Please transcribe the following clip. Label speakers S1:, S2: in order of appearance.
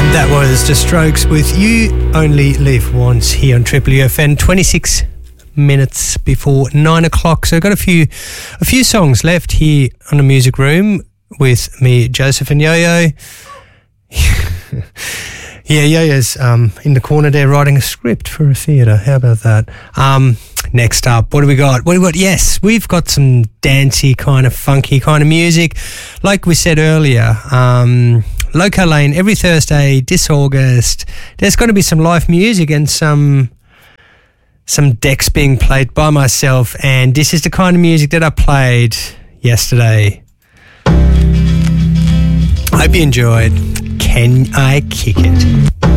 S1: That was The Strokes with You Only Live Once here on Triple UFN. 26 minutes before 9 o'clock. So I've got a few songs left here on the Music Room with me, Joseph, and Yo-Yo. Yeah, Yo-Yo's in the corner there writing a script for a theatre. How about that? Next up, what do we got? Yes, we've got some dancey kind of funky kind of music. Like we said earlier, Loco Lane every Thursday this August. There's going to be some live music and some decks being played by myself, and this is the kind of music that I played yesterday. Hope you enjoyed. Can I Kick It?